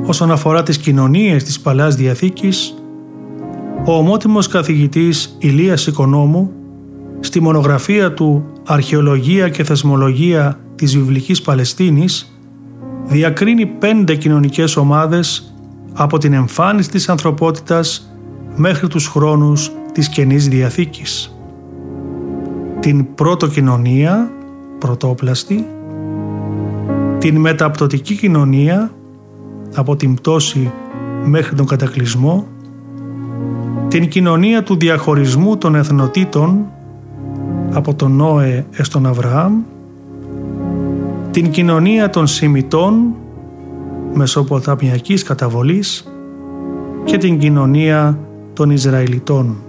όσον αφορά τις κοινωνίες της Παλαιάς Διαθήκης, ο ομότιμος καθηγητής Ηλίας Οικονόμου στη μονογραφία του «Αρχαιολογία και θεσμολογία της βιβλικής Παλαιστίνης» διακρίνει 5 κοινωνικές ομάδες από την εμφάνιση της ανθρωπότητας μέχρι τους χρόνους της Καινής Διαθήκης. Την πρωτοκοινωνία, πρωτόπλαστη, την μεταπτωτική κοινωνία από την πτώση μέχρι τον κατακλυσμό, την κοινωνία του διαχωρισμού των εθνοτήτων από τον Νόε έως τον Αβραάμ, την κοινωνία των Σημιτών μεσοποταμιακής καταβολής και την κοινωνία των Ισραηλιτών.